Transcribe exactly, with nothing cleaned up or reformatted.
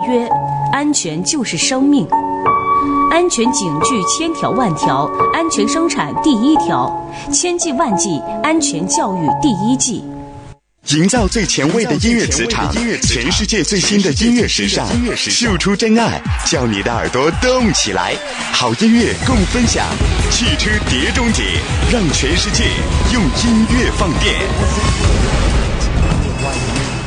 曰：安全就是生命。安全警句千条万条，安全生产第一条，千计万计，安全教育第一计。 营造最前卫的音乐磁场，全世界最新的音乐时尚，秀出真爱，叫你的耳朵动起来。好音乐共分享，汽车碟中谍，让全世界用音乐放电。